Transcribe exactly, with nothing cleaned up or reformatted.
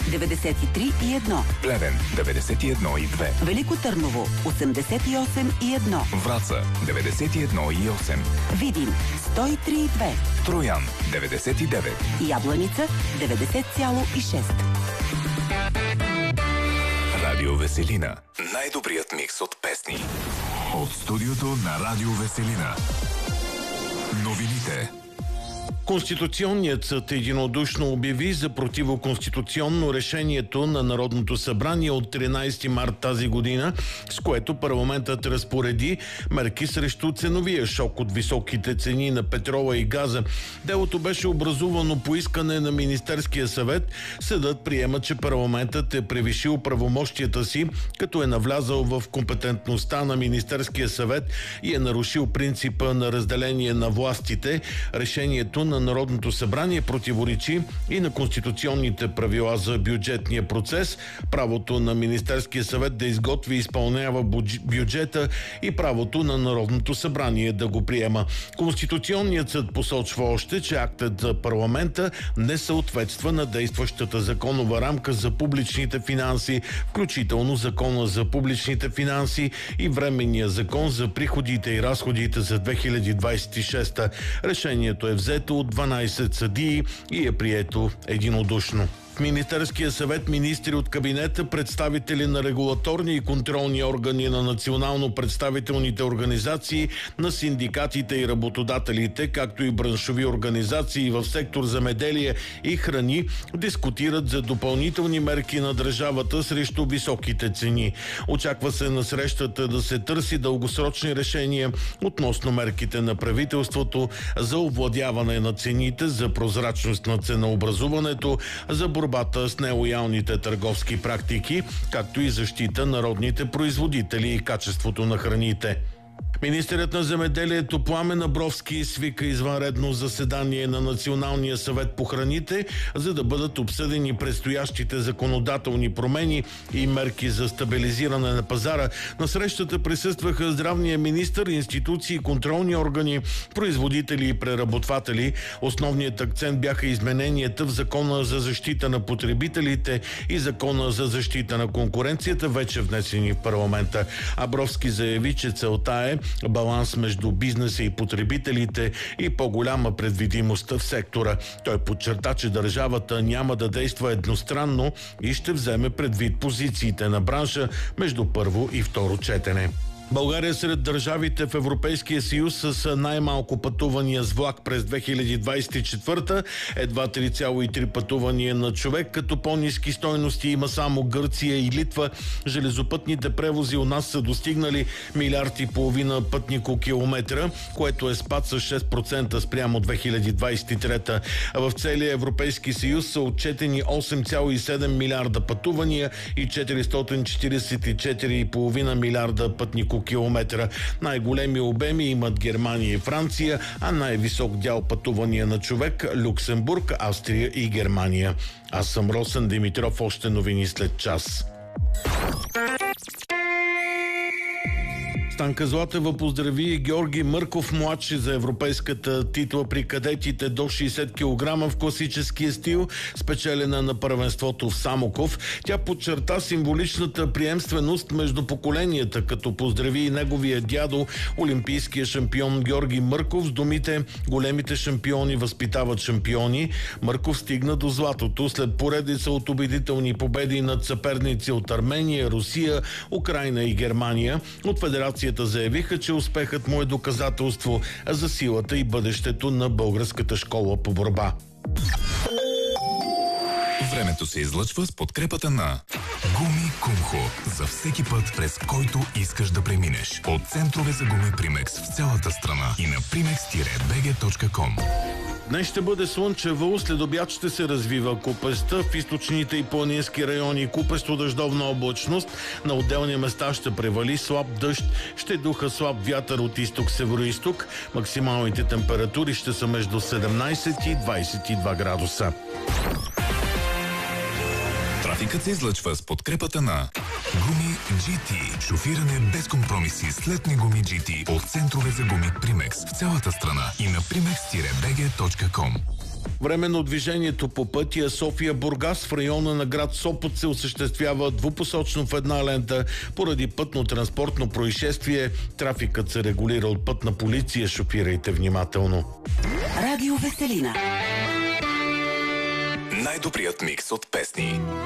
деветдесет и три и едно. Плевен деветдесет и едно и две. Велико Търново осемдесет и осем и едно. Враца деветдесет и едно и осем. Видин сто и три и две. Троян деветдесет и девет. Ябланица деветдесет цяло и шест. Радио Веселина. Най-добрият микс от песни. От студиото на Радио Веселина. Новините. Конституционният съд единодушно обяви за противоконституционно решението на Народното събрание от тринайсети март тази година, с което парламентът разпореди мерки срещу ценовия шок от високите цени на петрола и газа. Делото беше образувано по искане на Министерския съвет. Съдът приема, че парламентът е превишил правомощията си, като е навлязал в компетентността на Министерския съвет и е нарушил принципа на разделение на властите. Решението на Народното събрание противоречи и на конституционните правила за бюджетния процес, правото на Министерския съвет да изготви и изпълнява бюджета и правото на Народното събрание да го приема. Конституционният съд посочва още, че актът за парламента не съответства на действащата законова рамка за публичните финанси, включително Закона за публичните финанси и Временния закон за приходите и разходите за две хиляди двайсет и шеста. Решението е взето от дванайсет съдии и е прието единодушно. В Министерския съвет министри от кабинета, представители на регулаторни и контролни органи на национално представителните организации, на синдикатите и работодателите, както и браншови организации в сектор земеделие и храни, дискутират за допълнителни мерки на държавата срещу високите цени. Очаква се на срещата да се търси дългосрочни решения относно мерките на правителството за овладяване на цените, за прозрачност на ценообразуването, за борба борбата с нелоялните търговски практики, както и защита на народните производители и качеството на храните. Министърът на земеделието Пламен Абровски свика извънредно заседание на Националния съвет по храните, за да бъдат обсъдени предстоящите законодателни промени и мерки за стабилизиране на пазара. На срещата присъстваха здравния министър, институции, контролни органи, производители и преработватели. Основният акцент бяха измененията в Закона за защита на потребителите и Закона за защита на конкуренцията, вече внесени в парламента. Абровски заяви, че целта е баланс между бизнеса и потребителите и по-голяма предвидимост в сектора. Той подчерта, че държавата няма да действа едностранно и ще вземе предвид позициите на бранша между първо и второ четене. България сред държавите в Европейския съюз с най-малко пътувания с влак през две хиляди двайсет и четвърта, едва три цяло и три пътувания на човек, като по-ниски стойности има само Гърция и Литва. Железопътните превози у нас са достигнали милиард и половина пътникокилометра, което е спад с шест процента спрямо две хиляди двайсет и трета. А в целия Европейски съюз са отчетени осем цяло и седем милиарда пътувания и четиристотин четирийсет и четири цяло и пет милиарда пътникокилометра. километра. Най-големи обеми имат Германия и Франция, а най-висок дял пътувания на човек – Люксембург, Австрия и Германия. Аз съм Росен Димитров, още новини след час. Станка Златева поздрави Георги Мърков младши за европейската титла при кадетите до шейсет килограма в класическия стил, спечелена на първенството в Самоков. Тя подчерта символичната приемственост между поколенията, като поздрави и неговия дядо, олимпийския шампион Георги Мърков, с думите „Големите шампиони възпитават шампиони“. Мърков стигна до златото след поредица от убедителни победи над съперници от Армения, Русия, Украйна и Германия. От федерация заявиха, че успехът му е доказателство за силата и бъдещето на българската школа по борба. Времето се излъчва с подкрепата на Гуми Кумхо. За всеки път, през който искаш да преминеш. От центрове за гуми Примекс в цялата страна и на примекс бг точка ком. Днес ще бъде слънчево, след обяд ще се развива купеста в източните и планински райони. Купесто дъждовна облачност, на отделни места ще превали слаб дъжд, ще духа слаб вятър от изток-североизток. Максималните температури ще са между седемнайсет и двайсет и два градуса. Трафикът се излъчва с подкрепата на Гуми джи ти. Шофиране без компромиси с летни гуми джи ти от центрове за гуми Примекс в цялата страна и на примекс бг точка ком. Временно движението по пътя София-Бургас в района на град Сопот се осъществява двупосочно в една лента поради пътно-транспортно происшествие. Трафикът се регулира от пътна полиция. Шофирайте внимателно. Радио Веселина. Най-добрият микс от песни.